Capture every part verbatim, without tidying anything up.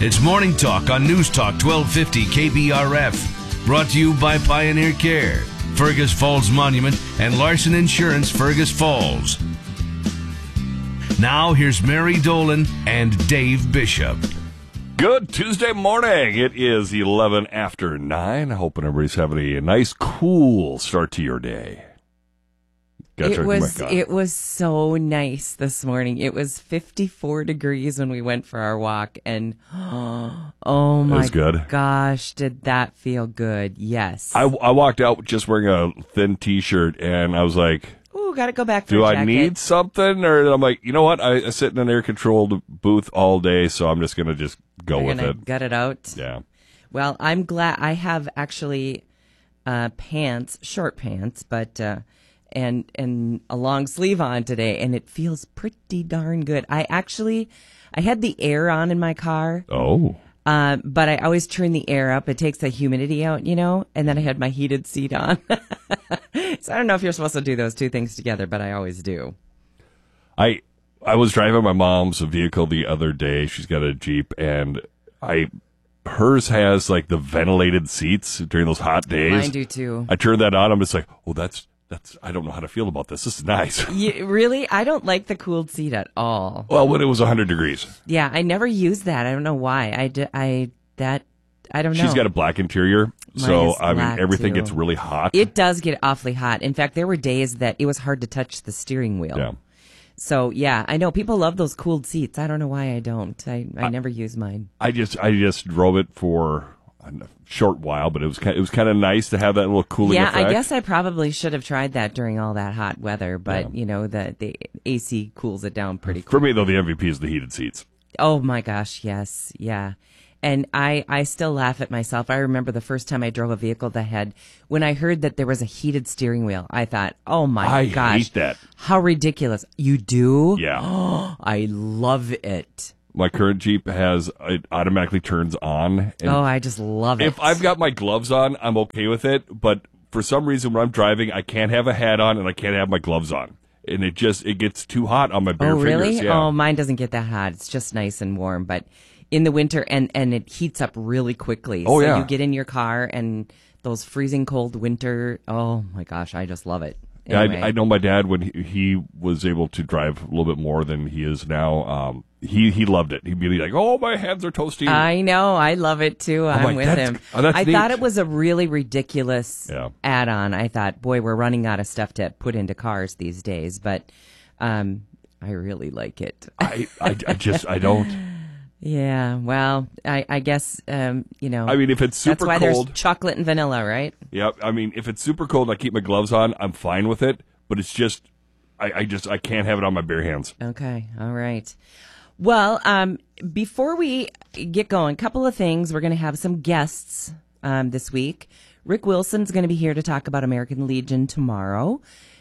It's Morning Talk on News Talk twelve fifty K B R F. Brought to you by Pioneer Care, Fergus Falls Monument, and Larson Insurance Fergus Falls. Now here's Mary Dolan and Dave Bishop. Good Tuesday morning. It is eleven after nine. Hoping everybody's having a nice, cool start to your day. Gotcha. It was it was so nice this morning. It was fifty-four degrees when we went for our walk, and oh my good. gosh, did that feel good? Yes. I, I walked out just wearing a thin T-shirt, and I was like, "Ooh, got to go back for do a I jacket." need something? Or I'm like, you know what? I, I sit in an air-controlled booth all day, so I'm just gonna just go You're with gonna it. Gut it out. Yeah. Well, I'm glad I have actually uh, pants, short pants, but. Uh, and and a long sleeve on today, and it feels pretty darn good. I actually, I had the air on in my car. Oh. Uh, but I always turn the air up. It takes the humidity out, you know, and then I had my heated seat on. So I don't know if you're supposed to do those two things together, but I always do. I I was driving my mom's vehicle the other day. She's got a Jeep, and I hers has like the ventilated seats during those hot days. Mine do too. I turned that on. I'm just like, oh, that's that's. I don't know how to feel about this. This is nice. You, really, I don't like the cooled seat at all. Well, when it was one hundred degrees. Yeah, I never used that. I don't know why. I d- I that I don't know. She's got a black interior, so is I mean black, everything too. gets really hot. It does get awfully hot. In fact, there were days that it was hard to touch the steering wheel. Yeah. So, yeah, I know people love those cooled seats. I don't know why I don't. I, I, I never use mine. I just I just drove it for a short while, but it was kind, it was kind of nice to have that little cooling yeah, effect. I guess I probably should have tried that during all that hot weather, but, Yeah. you know, the, the A C cools it down pretty quick. For me, though, the M V P is the heated seats. Oh, my gosh, yes, yeah. And I, I still laugh at myself. I remember the first time I drove a vehicle that had, when I heard that there was a heated steering wheel, I thought, oh, my I gosh. hate that. How ridiculous. You do? Yeah. I love it. My current Jeep has, it automatically turns on. And Oh, I just love it. if I've got my gloves on, I'm okay with it. But for some reason, when I'm driving, I can't have a hat on and I can't have my gloves on. And it just, it gets too hot on my bare Oh, really? fingers. Yeah. Oh, mine doesn't get that hot. It's just nice and warm. But in the winter, and, and it heats up really quickly. Oh, so yeah. you get in your car and those freezing cold winter, oh, my gosh, I just love it. Anyway. I, I know my dad, when he, he was able to drive a little bit more than he is now, um, he, he loved it. He'd be like, oh, my hands are toasty. I know. I love it, too. I'm, like, with that's- him. oh, that's I neat. thought it was a really ridiculous Yeah. add-on. I thought, boy, we're running out of stuff to put into cars these days. But um, I really like it. I, I, I just, I don't. Yeah, well, I, I guess, um, you know. I mean, if it's super that's why cold. there's chocolate and vanilla, right? Yeah, I mean, if it's super cold and I keep my gloves on, I'm fine with it. But it's just, I, I just, I can't have it on my bare hands. Okay, all right. Well, um, before we get going, a couple of things. We're going to have some guests um, this week. Rick Wilson's going to be here to talk about American Legion tomorrow.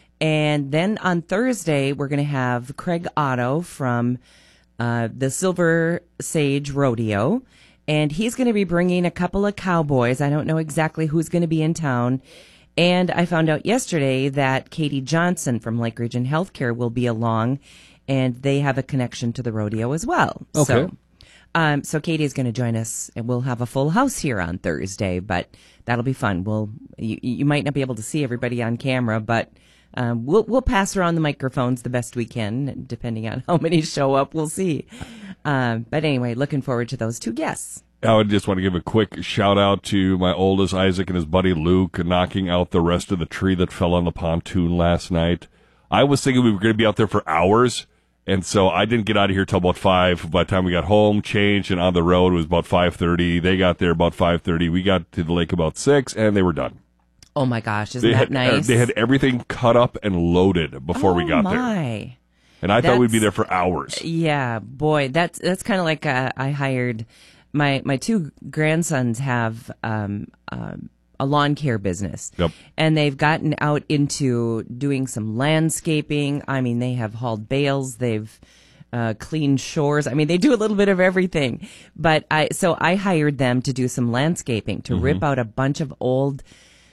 And then on Thursday, we're going to have Craig Otto from uh, the Silver Sage Rodeo. And he's going to be bringing a couple of cowboys. I don't know exactly who's going to be in town. And I found out yesterday that Katie Johnson from Lake Region Healthcare will be along, and they have a connection to the rodeo as well. Okay. So, um, so Katie is going to join us, and we'll have a full house here on Thursday, but that'll be fun. We'll you, you might not be able to see everybody on camera, but um, we'll we'll pass around the microphones the best we can, depending on how many show up. We'll see. Um, but anyway, looking forward to those two guests. I would just want to give a quick shout out to my oldest, Isaac, and his buddy Luke, knocking out the rest of the tree that fell on the pontoon last night. I was thinking we were going to be out there for hours, and so I didn't get out of here till about five. By the time we got home, changed, and on the road, it was about five thirty. They got there about five thirty. We got to the lake about six, and they were done. Oh, my gosh. Isn't They that had, nice? They had everything cut up and loaded before we got oh, there. my. And I thought we'd be there That's- for hours. Yeah, boy, that's that's kind of like uh, I hired my my two grandsons have um, um, a lawn care business, Yep. and they've gotten out into doing some landscaping. I mean, they have hauled bales, they've uh, cleaned shores. I mean, they do a little bit of everything. But I so I hired them to do some landscaping, to rip out a bunch of old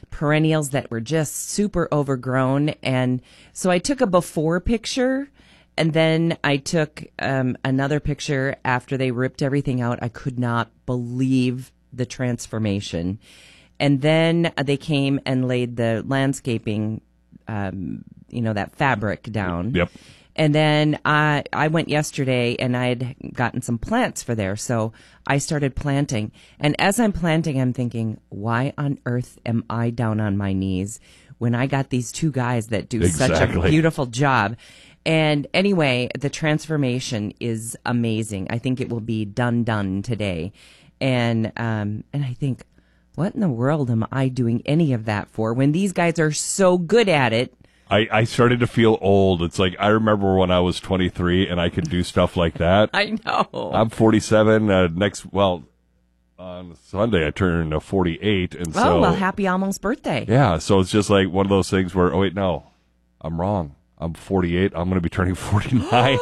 perennials that were just super overgrown, and so I took a before picture. and then I took um, another picture after they ripped everything out. I could not believe the transformation. And then they came and laid the landscaping, um, you know, that fabric down. Yep. And then I I went yesterday and I had gotten some plants for there. So I started planting. And as I'm planting, I'm thinking, why on earth am I down on my knees when I got these two guys that do such a Exactly. beautiful job? And anyway, the transformation is amazing. I think it will be done, done today. And um, and I think, what in the world am I doing any of that for when these guys are so good at it? I, I started to feel old. It's like I remember when I was twenty-three and I could do stuff like that. I know. I'm forty-seven. Uh, next, well, on Sunday I turned uh, forty-eight, and so Oh, well, happy almost birthday. yeah. So it's just like one of those things where, oh wait, no, I'm wrong. I'm forty-eight. I'm going to be turning forty-nine.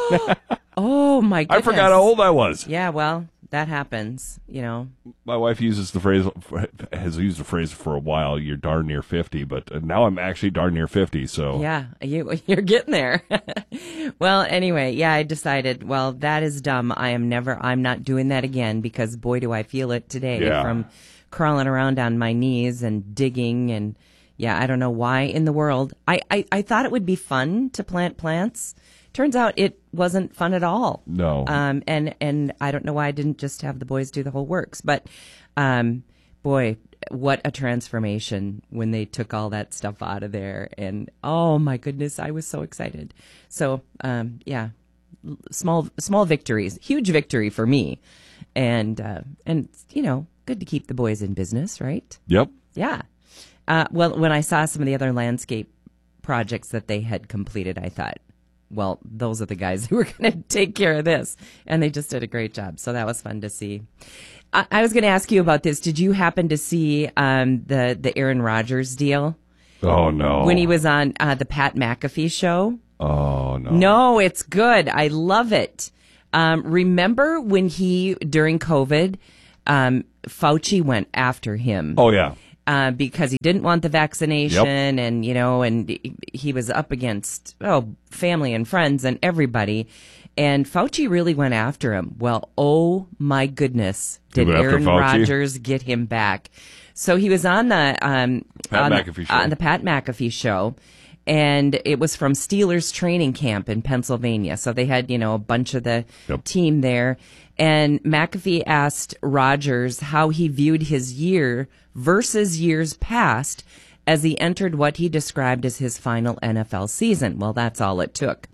Oh, my goodness. I forgot how old I was. Yeah, well, that happens, you know. My wife uses the phrase, has used the phrase for a while, you're darn near fifty, but now I'm actually darn near fifty, so. Yeah, you, you're getting there. Well, anyway, yeah, I decided, well, that is dumb. I am never, I'm not doing that again because boy, do I feel it today Yeah. from crawling around on my knees and digging. And yeah, I don't know why in the world. I, I, I thought it would be fun to plant plants. Turns out it wasn't fun at all. No. Um, and, and I don't know why I didn't just have the boys do the whole works. But, um, boy, what a transformation when they took all that stuff out of there. And, oh, my goodness, I was so excited. So, um, yeah, l- small small victories, huge victory for me. And, uh, and you know, good to keep the boys in business, right? Yep. Yeah. Uh, well, when I saw some of the other landscape projects that they had completed, I thought, well, those are the guys who were going to take care of this. And they just did a great job. So that was fun to see. I, I was going to ask you about this. Did you happen to see um, the, the Aaron Rodgers deal? Oh, no. When he was on uh, the Pat McAfee show? Oh, no. No, it's good. I love it. Um, remember when he, during COVID, um, Fauci went after him? Oh, yeah. Uh, because he didn't want the vaccination, and you know, and he, he was up against oh family and friends and everybody, and Fauci really went after him. Well, oh my goodness, did went after Aaron Fauci? Rodgers get him back? So he was on the um Pat on, McAfee show. on the Pat McAfee show. And it was from Steelers training camp in Pennsylvania. So they had, you know, a bunch of the Yep. team there. And McAfee asked Rodgers how he viewed his year versus years past as he entered what he described as his final N F L season. Well, that's all it took.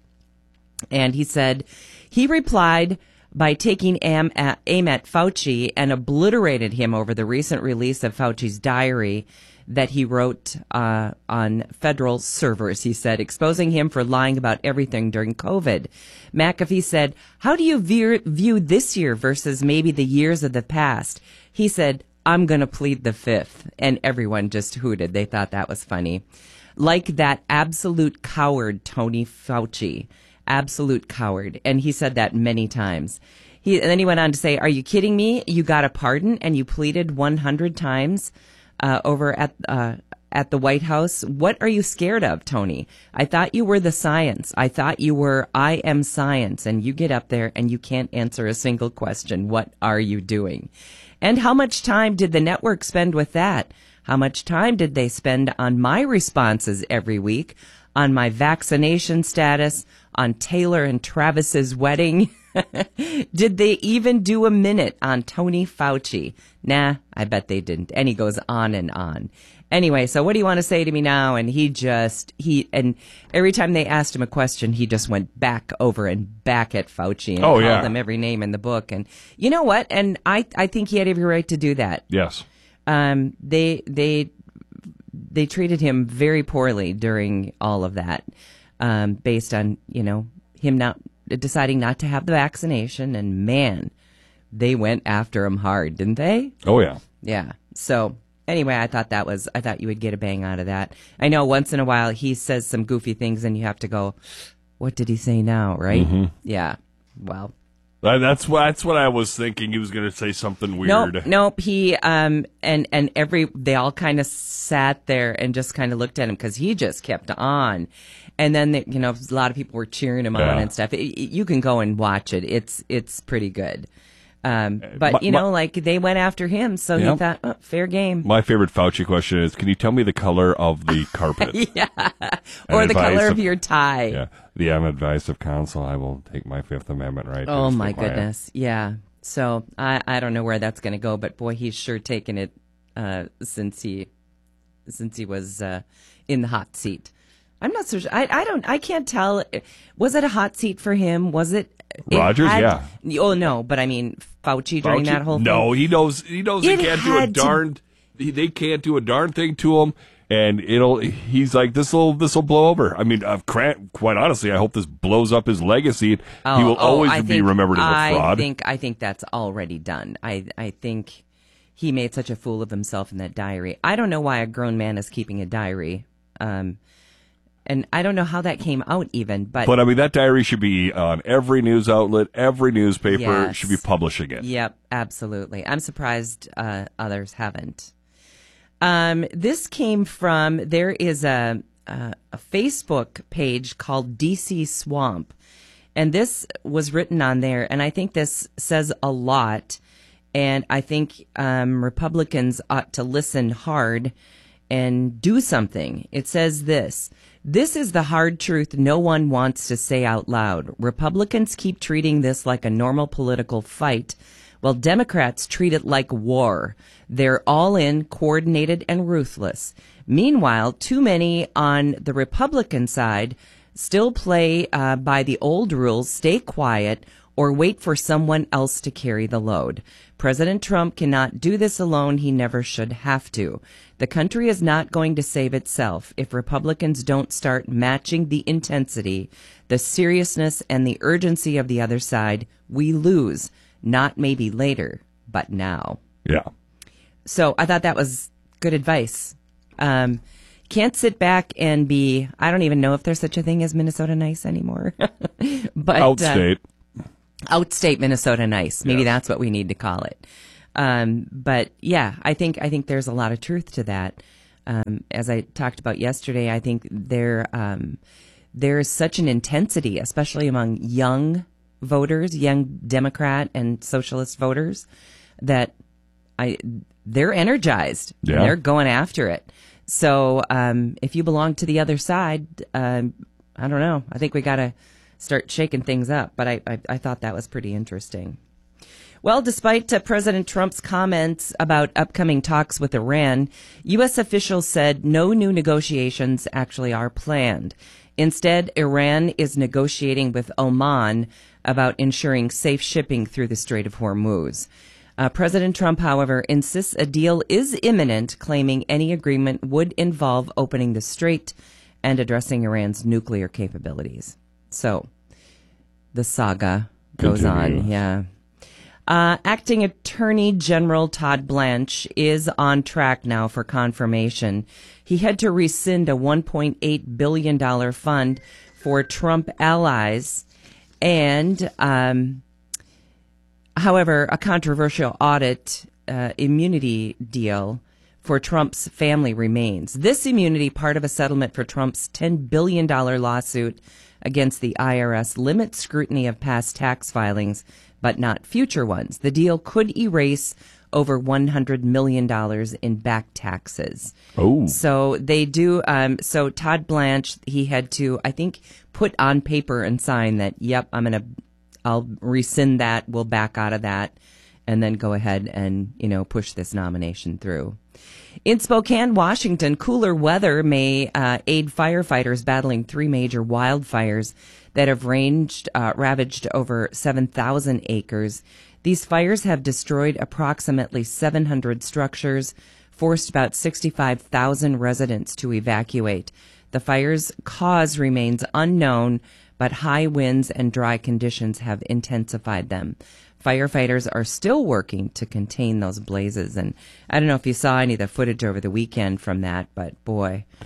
And he said, he replied by taking aim at, aim at Fauci and obliterated him over the recent release of Fauci's diary that he wrote uh, on federal servers, he said, exposing him for lying about everything during COVID. McAfee said, how do you view, view this year versus maybe the years of the past? He said, I'm going to plead the fifth. And everyone just hooted. They thought that was funny. Like that absolute coward, Tony Fauci. Absolute coward. And he said that many times. He, and then he went on to say, are you kidding me? You got a pardon and you pleaded one hundred times uh, over at uh, at the White House. What are you scared of, Tony? I thought you were the science. I thought you were I am science. And you get up there and you can't answer a single question. What are you doing? And how much time did the network spend with that? How much time did they spend on my responses every week, on my vaccination status, on Taylor and Travis's wedding? Did they even do a minute on Tony Fauci? Nah, I bet they didn't. And he goes on and on. Anyway, so what do you want to say to me now? And he just, he, and every time they asked him a question, he just went back over and back at Fauci and Oh, called yeah. them every name in the book. And you know what? And I, I think he had every right to do that. Yes. Um, they, they, they treated him very poorly during all of that, um, based on, you know, him not deciding not to have the vaccination. And man, they went after him hard, didn't they? Oh, yeah. Yeah. So anyway, I thought that was, I thought you would get a bang out of that. I know once in a while he says some goofy things and you have to go, what did he say now? Right? Mm-hmm. Yeah. Well, Uh, That's what that's what I was thinking. He was going to say something weird. Nope, nope. He um and and every they all kind of sat there and just kind of looked at him because he just kept on, and then they, you know a lot of people were cheering him Yeah. on and stuff. It, it- you can go and watch it. It's it's pretty good. Um, but my- you know, my- like they went after him, so Yeah. he thought, oh, fair game. My favorite Fauci question is, can you tell me the color of the carpet? Yeah, or And the advice color of of- your tie. Yeah. The unadvised of counsel, I will take my Fifth Amendment right. to Oh stay my quiet. goodness, yeah. So I I don't know where that's going to go, but boy, he's sure taken it uh, since he since he was uh, in the hot seat. I'm not so sure. I I don't. I can't tell. Was it a hot seat for him? Was it? it Rogers, had- yeah. Oh no, but I mean Fauci during Fauci- that whole thing. No, he knows. He knows It they can't do a had to- darn. he- They can't do a darn thing to him, and it'll. He's like, this will. This will blow over. I mean, uh, Cran- quite honestly, I hope this blows up his legacy. he Oh, will oh, always I be think- remembered as a I fraud. think I think that's already done. I I think he made such a fool of himself in that diary. I don't know why a grown man is keeping a diary. Um, and I don't know how that came out even, but, But I mean, that diary should be on every news outlet, every newspaper Yes. should be publishing it. yep, absolutely. I'm surprised uh, others haven't. Um, this came from there is a, a a Facebook page called D C Swamp, and this was written on there, and I think this says a lot. And I think um, Republicans ought to listen hard and do something. It says this. This is the hard truth no one wants to say out loud. Republicans keep treating this like a normal political fight, while Democrats treat it like war. They're all in, coordinated, and ruthless. Meanwhile, too many on the Republican side still play uh, by the old rules, stay quiet, or wait for someone else to carry the load. President Trump cannot do this alone. He never should have to. The country is not going to save itself if Republicans don't start matching the intensity, the seriousness, and the urgency of the other side. We lose, not maybe later, but now. Yeah. So I thought that was good advice. Um, can't sit back and be, I don't even know if there's such a thing as Minnesota nice anymore. but uh, Outstate. outstate Minnesota nice. Maybe Yes. that's what we need to call it. Um, but yeah, I think I think there's a lot of truth to that. Um, as I talked about yesterday, I think there um, there's such an intensity, especially among young voters, young Democrat and socialist voters, that I they're energized. Yeah. And they're going after it. So um, if you belong to the other side, um, I don't know. I think we got to start shaking things up. But I, I, I thought that was pretty interesting. Well, despite uh, President Trump's comments about upcoming talks with Iran, U S officials said no new negotiations actually are planned. Instead, Iran is negotiating with Oman about ensuring safe shipping through the Strait of Hormuz. Uh, President Trump, however, insists a deal is imminent, claiming any agreement would involve opening the strait and addressing Iran's nuclear capabilities. So, the saga goes Continues. on. Yeah. Uh, Acting Attorney General Todd Blanche is on track now for confirmation. He had to rescind a one point eight billion dollars fund for Trump allies. And, um, however, a controversial audit uh, immunity deal for Trump's family remains. This immunity, part of a settlement for Trump's ten billion dollars lawsuit against the I R S, limits scrutiny of past tax filings, but not future ones. The deal could erase over one hundred million dollars in back taxes. Oh. So they do. Um, so Todd Blanche, he had to, I think, put on paper and sign that, yep, I'm going to, I'll rescind that. We'll back out of that and then go ahead and, you know, push this nomination through. In Spokane, Washington, cooler weather may uh, aid firefighters battling three major wildfires that have ranged, uh, ravaged over seven thousand acres. These fires have destroyed approximately seven hundred structures, forced about sixty-five thousand residents to evacuate. The fire's cause remains unknown, but high winds and dry conditions have intensified them. Firefighters are still working to contain those blazes. And I don't know if you saw any of the footage over the weekend from that, but boy,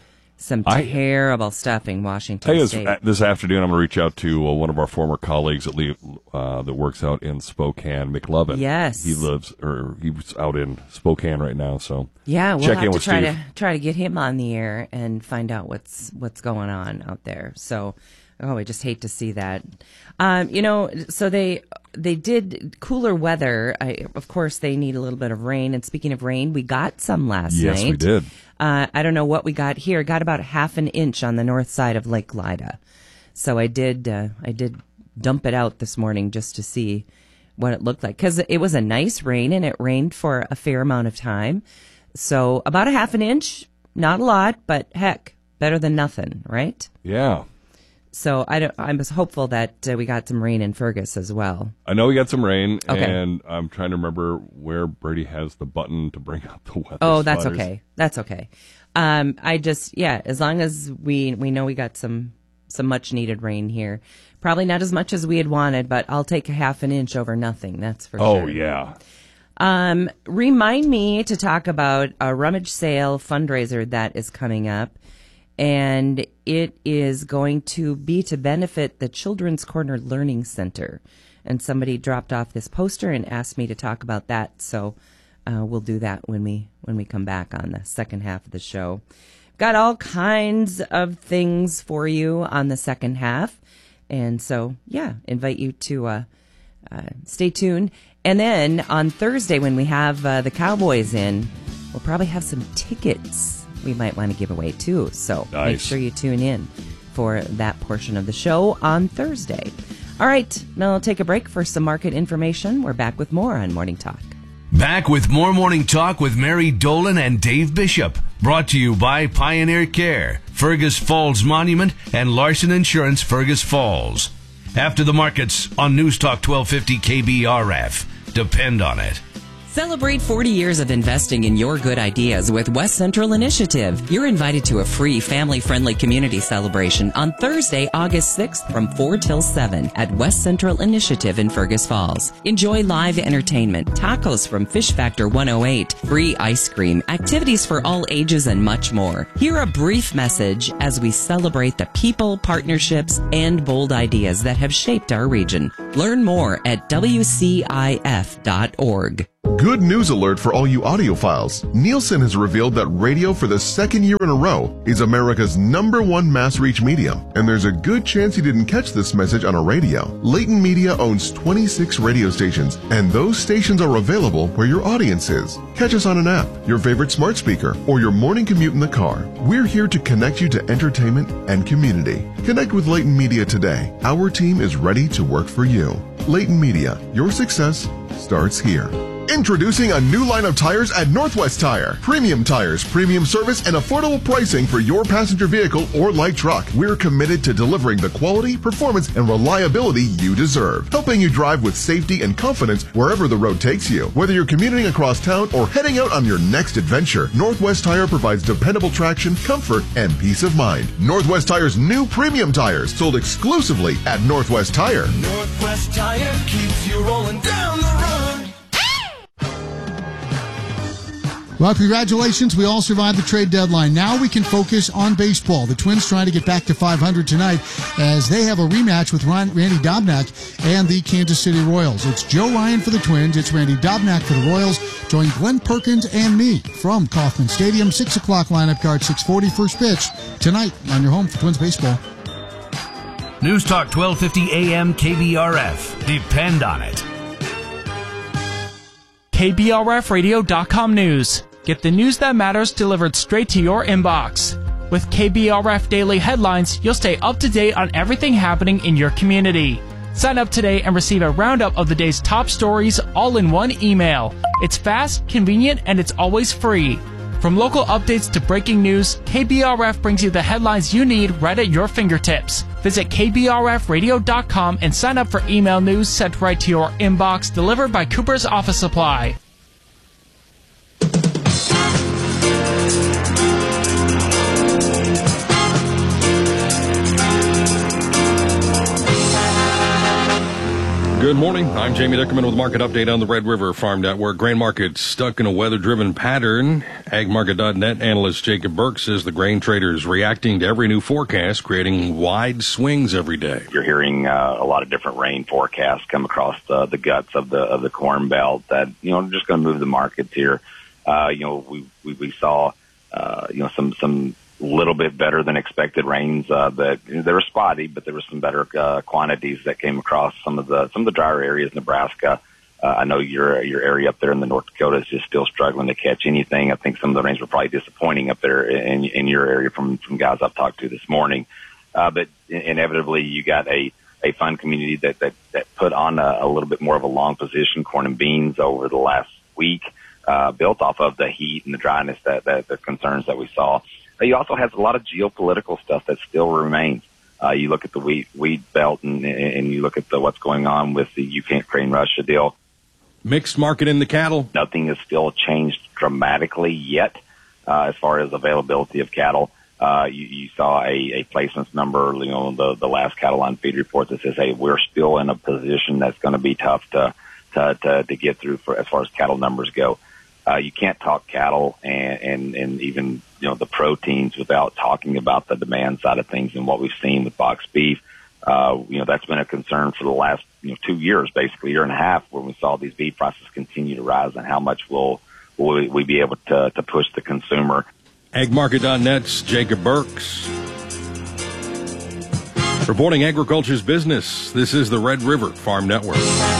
Some I- terrible stuff in Washington Hey, this, State. uh, this afternoon, I'm going to reach out to uh, one of our former colleagues that, leave, uh, that works out in Spokane, McLovin. Yes. He lives, or he's out in Spokane right now, so Yeah, we'll check have in to with try Steve. to try to get him on the air and find out what's what's going on out there. So, oh, I just hate to see that. Um, you know, so they they did cooler weather. I, of course, they need a little bit of rain. And speaking of rain, we got some last Yes, night. we did. Uh, I don't know what we got here. Got about half an inch on the north side of Lake Lida. So I did uh, I did dump it out this morning just to see what it looked like, because it was a nice rain and it rained for a fair amount of time. So about a half an inch, not a lot, but heck, better than nothing, right? Yeah. So I don't, I was hopeful that uh, we got some rain in Fergus as well. I know we got some rain, Okay. and I'm trying to remember where Brady has the button to bring up the weather. Oh, that's spotters. okay. That's okay. Um, I just, yeah, as long as we we know we got some some much needed rain here. Probably not as much as we had wanted, but I'll take a half an inch over nothing. That's for Oh, sure. yeah. Um, remind me to talk about a rummage sale fundraiser that is coming up, and it is going to be to benefit the Children's Corner Learning Center. And somebody dropped off this poster and asked me to talk about that, so uh, we'll do that when we when we come back on the second half of the show. Got all kinds of things for you on the second half, and so yeah, invite you to uh, uh, stay tuned. And then on Thursday, when we have uh, the Cowboys in, we'll probably have some tickets we might want to give away too. So make Nice. sure you tune in for that portion of the show on Thursday. All right, now I'll take a break for some market information. We're back with more on Morning Talk. Back with more Morning Talk with Mary Dolan and Dave Bishop. Brought to you by Pioneer Care, Fergus Falls Monument, and Larson Insurance Fergus Falls. After the markets on News Talk twelve fifty K B R F. Depend on it. Celebrate forty years of investing in your good ideas with West Central Initiative. You're invited to a free family-friendly community celebration on Thursday, August sixth from four till seven at West Central Initiative in Fergus Falls. Enjoy live entertainment, tacos from Fish Factor one oh eight, free ice cream, activities for all ages, and much more. Hear a brief message as we celebrate the people, partnerships, and bold ideas that have shaped our region. Learn more at W C I F dot org. Good news alert for all you audiophiles. Nielsen has revealed that radio for the second year in a row is America's number one mass reach medium. And there's a good chance you didn't catch this message on a radio. Leighton Media owns twenty-six radio stations, and those stations are available where your audience is. Catch us on an app, your favorite smart speaker, or your morning commute in the car. We're here to connect you to entertainment and community. Connect with Leighton Media today. Our team is ready to work for you. Leighton Media, your success starts here. Introducing a new line of tires at Northwest Tire. Premium tires, premium service, and affordable pricing for your passenger vehicle or light truck. We're committed to delivering the quality, performance, and reliability you deserve, helping you drive with safety and confidence wherever the road takes you. Whether you're commuting across town or heading out on your next adventure, Northwest Tire provides dependable traction, comfort, and peace of mind. Northwest Tire's new premium tires, sold exclusively at Northwest Tire. Northwest Tire keeps you rolling down the road. Well, congratulations. We all survived the trade deadline. Now we can focus on baseball. The Twins trying to get back to five hundred tonight as they have a rematch with Ron, Randy Dobnak and the Kansas City Royals. It's Joe Ryan for the Twins. It's Randy Dobnak for the Royals. Join Glenn Perkins and me from Kauffman Stadium. six o'clock lineup card, six forty first pitch tonight on your home for Twins baseball. News Talk twelve fifty A M K B R F. Depend on it. K B R F radio dot com news. Get the news that matters delivered straight to your inbox. With K B R F Daily Headlines, you'll stay up to date on everything happening in your community. Sign up today and receive a roundup of the day's top stories all in one email. It's fast, convenient, and it's always free. From local updates to breaking news, K B R F brings you the headlines you need right at your fingertips. Visit K B R F radio dot com and sign up for email news sent right to your inbox, delivered by Cooper's Office Supply. Good morning. I'm Jamie Dickerman with Market Update on the Red River Farm Network. Grain market stuck in a weather-driven pattern. Ag Market dot net analyst Jacob Burke says the grain traders reacting to every new forecast, creating wide swings every day. You're hearing uh, a lot of different rain forecasts come across the, the guts of the of the corn belt that, you know, are just going to move the markets here. Uh, you know, we we, we saw uh, you know some some. little bit better than expected rains. Uh, that they were spotty, but there were some better uh, quantities that came across some of the some of the drier areas. Nebraska. Uh, I know your your area up there in the North Dakota is just still struggling to catch anything. I think some of the rains were probably disappointing up there in in your area from from guys I've talked to this morning. Uh, but inevitably, you got a a fun community that that that put on a, a little bit more of a long position, corn and beans, over the last week, uh, built off of the heat and the dryness that, that the concerns that we saw. You also has a lot of geopolitical stuff that still remains. Uh, you look at the wheat, wheat belt and, and you look at the, what's going on with the Ukraine-Russia deal. Mixed market in the cattle. Nothing has still changed dramatically yet uh, as far as availability of cattle. Uh, you, you saw a, a placements number, you know, the, the last cattle on feed report that says, hey, we're still in a position that's going to be tough to, to, to, to get through for as far as cattle numbers go. Uh, you can't talk cattle and, and, and even, you know, the proteins without talking about the demand side of things and what we've seen with box beef. Uh, you know, that's been a concern for the last, you know, two years, basically a year and a half, when we saw these beef prices continue to rise and how much will, will we, we be able to, to push the consumer. Ag Market dot net's Jacob Burks. Reporting agriculture's business, this is the Red River Farm Network.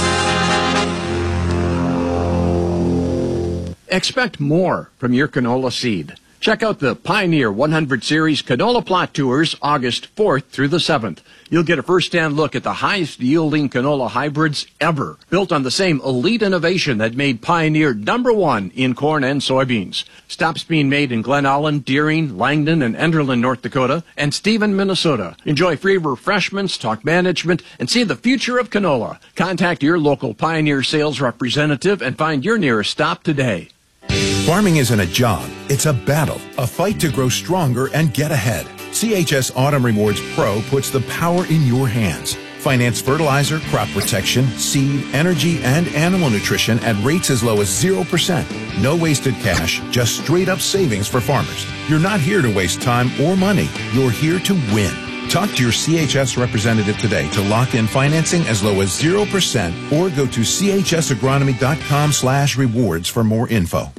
Expect more from your canola seed. Check out the Pioneer one hundred Series Canola Plot Tours August fourth through the seventh. You'll get a first-hand look at the highest-yielding canola hybrids ever, built on the same elite innovation that made Pioneer number one in corn and soybeans. Stops being made in Glen Allen, Deering, Langdon, and Enderlin, North Dakota, and Stephen, Minnesota. Enjoy free refreshments, talk management, and see the future of canola. Contact your local Pioneer sales representative and find your nearest stop today. Farming isn't a job, it's a battle, a fight to grow stronger and get ahead. C H S Autumn Rewards Pro puts the power in your hands. Finance fertilizer, crop protection, seed, energy, and animal nutrition at rates as low as zero percent. No wasted cash, just straight up savings for farmers. You're not here to waste time or money. You're here to win. Talk to your C H S representative today to lock in financing as low as zero percent or go to C H S agronomy dot com slash rewards for more info.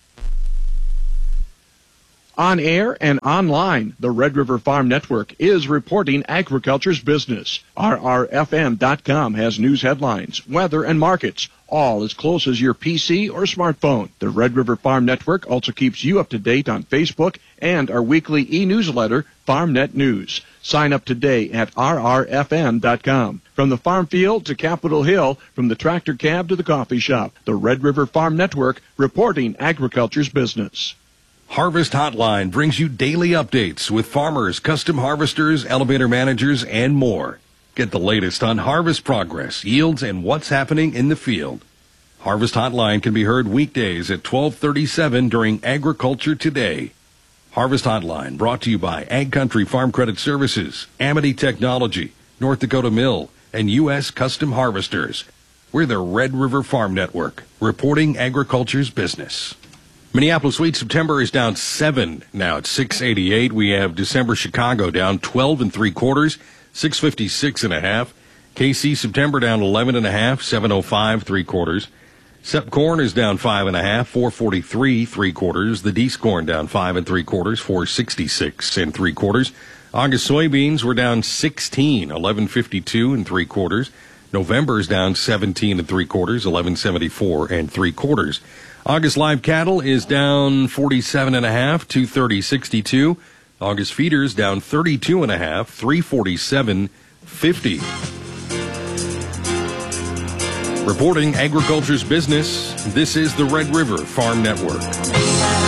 On air and online, the Red River Farm Network is reporting agriculture's business. R R F M dot com has news headlines, weather, and markets, all as close as your P C or smartphone. The Red River Farm Network also keeps you up to date on Facebook and our weekly e-newsletter, FarmNet News. Sign up today at R R F M dot com. From the farm field to Capitol Hill, from the tractor cab to the coffee shop, the Red River Farm Network reporting agriculture's business. Harvest Hotline brings you daily updates with farmers, custom harvesters, elevator managers, and more. Get the latest on harvest progress, yields, and what's happening in the field. Harvest Hotline can be heard weekdays at twelve thirty-seven during Agriculture Today. Harvest Hotline brought to you by Ag Country Farm Credit Services, Amity Technology, North Dakota Mill, and U S Custom Harvesters. We're the Red River Farm Network, reporting agriculture's business. Minneapolis wheat September is down seven now at six eighty-eight. We have December Chicago down twelve and three quarters, six fifty-six and a half. K C September down eleven and a half, seven oh five three quarters. Sep corn is down five and a half, four forty-three three quarters. The Dees corn down five and three quarters, four sixty-six and three quarters. August soybeans were down sixteen, eleven fifty-two and three quarters. November is down seventeen and three quarters, eleven seventy-four and three quarters. August live cattle is down forty-seven and a half, two thirty sixty-two. August feeders down thirty-two and a half, three forty-seven fifty. Reporting agriculture's business, this is the Red River Farm Network.